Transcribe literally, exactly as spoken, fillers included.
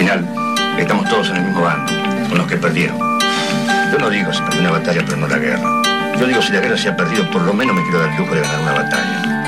final estamos todos en el mismo bando, con los que perdieron. Yo no digo si perdí una batalla, pero no la guerra. Yo digo si la guerra se ha perdido, por lo menos me quiero dar el lujo de ganar una batalla.